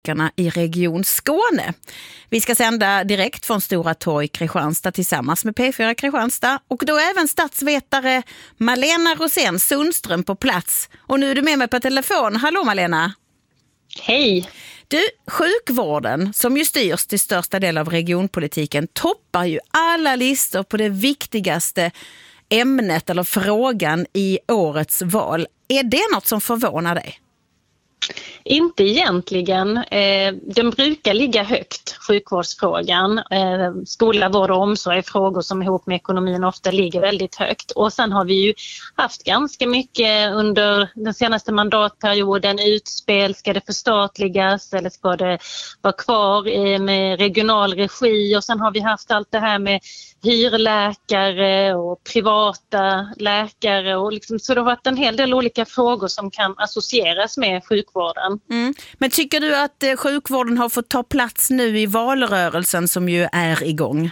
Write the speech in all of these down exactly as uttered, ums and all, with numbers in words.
regionpolitikerna i Region Skåne. Vi ska sända direkt från Stora torg Kristianstad tillsammans med P fyra Kristianstad och då även statsvetare Malena Rosén Sundström på plats. Och nu är du med mig på telefon. Hallå Malena! Hej! Du, sjukvården som ju styrs till största del av regionpolitiken toppar ju alla listor på det viktigaste ämnet eller frågan i årets val. Är det något som förvånar dig? Inte egentligen. Eh, den brukar ligga högt, sjukvårdsfrågan. Eh, skola, vård och omsorg är frågor som ihop med ekonomin ofta ligger väldigt högt. Och sen har vi ju haft ganska mycket under den senaste mandatperioden utspel. Ska det förstatligas eller ska det vara kvar eh, med regional regi? Och sen har vi haft allt det här med hyrläkare och privata läkare. Och liksom, så det har varit en hel del olika frågor som kan associeras med sjukvården. Mm. Men tycker du att eh, sjukvården har fått ta plats nu i valrörelsen som ju är igång?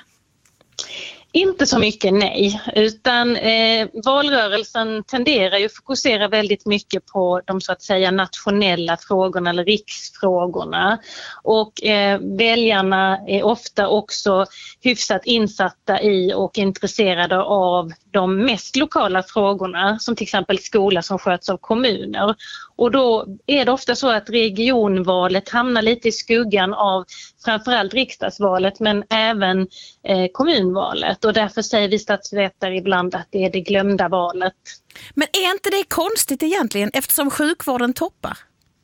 Inte så mycket nej, utan eh, valrörelsen tenderar ju att fokusera väldigt mycket på de så att säga nationella frågorna eller riksfrågorna. Och eh, väljarna är ofta också hyfsat insatta i och intresserade av de mest lokala frågorna, som till exempel skola som sköts av kommuner. Och då är det ofta så att regionvalet hamnar lite i skuggan av framförallt riksdagsvalet men även eh, kommunvalet. Och därför säger vi statsvetare ibland att det är det glömda valet. Men är inte det konstigt egentligen eftersom sjukvården toppar?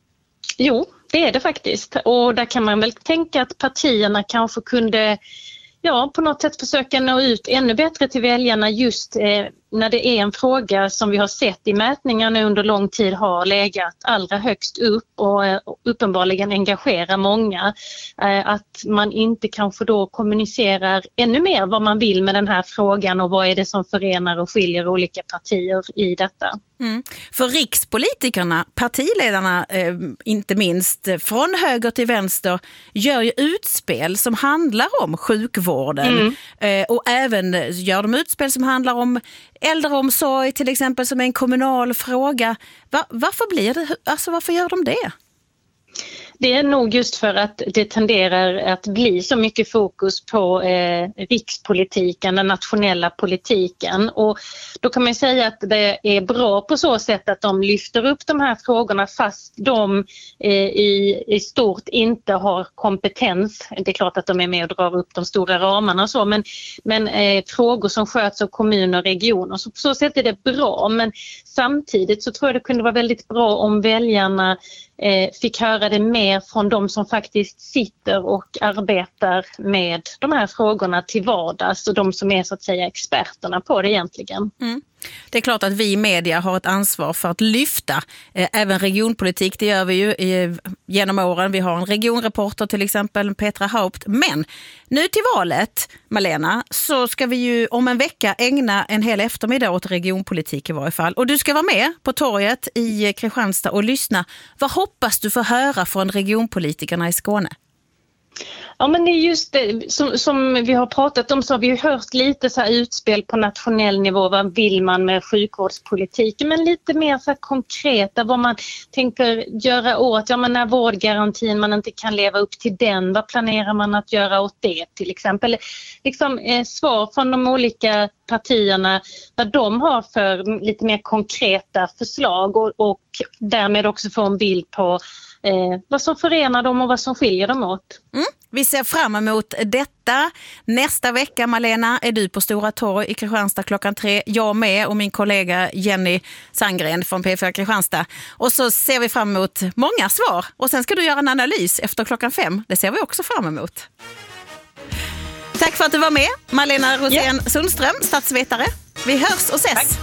Jo, det är det faktiskt. Och där kan man väl tänka att partierna kanske kunde ja, på något sätt försöka nå ut ännu bättre till väljarna just eh, när det är en fråga som vi har sett i mätningarna under lång tid har legat allra högst upp och eh, uppenbarligen engagerar många. Eh, att man inte kanske då kommunicerar ännu mer vad man vill med den här frågan och vad är det som förenar och skiljer olika partier i detta. Mm. För rikspolitikerna, partiledarna eh, inte minst, från höger till vänster gör ju utspel som handlar om sjukvården mm. eh, och även gör de utspel som handlar om äldreomsorg till exempel som är en kommunal fråga. Va, varför blir det, alltså varför gör de det? Det är nog just för att det tenderar att bli så mycket fokus på eh, rikspolitiken, den nationella politiken. Och då kan man säga att det är bra på så sätt att de lyfter upp de här frågorna fast de eh, i, i stort inte har kompetens. Det är klart att de är med och drar upp de stora ramarna och så, men, men eh, frågor som sköts av kommuner och regioner. Så på så sätt är det bra, men samtidigt så tror jag det kunde vara väldigt bra om väljarna eh, fick höra det mer från de som faktiskt sitter och arbetar med de här frågorna till vardags och de som är så att säga experterna på det egentligen. Mm. Det är klart att vi i media har ett ansvar för att lyfta eh, även regionpolitik. Det gör vi ju eh, genom åren. Vi har en regionreporter till exempel, Petra Haupt. Men nu till valet, Malena, så ska vi ju om en vecka ägna en hel eftermiddag åt regionpolitik i varje fall. Och du ska vara med på torget i Kristianstad och lyssna. Vad hoppas du få höra från regionpolitikerna i Skåne? Ja, men det är just det som, som vi har pratat om, så har vi ju hört lite så här utspel på nationell nivå. Vad vill man med sjukvårdspolitiken? Men lite mer så här konkreta vad man tänker göra åt. Ja, men när vårdgarantin man inte kan leva upp till den, vad planerar man att göra åt det till exempel? Liksom eh, svar från de olika partierna vad de har för lite mer konkreta förslag och, och därmed också få en bild på Eh, vad som förenar dem och vad som skiljer dem åt. Mm. Vi ser fram emot detta. Nästa vecka, Malena, är du på Stora torg i Kristianstad klockan tre. Jag med och min kollega Jenny Sandgren från P fyra Kristianstad. Och så ser vi fram emot många svar. Och sen ska du göra en analys efter klockan fem. Det ser vi också fram emot. Tack för att du var med, Malena Rosén Sundström, statsvetare. Vi hörs och ses. Tack.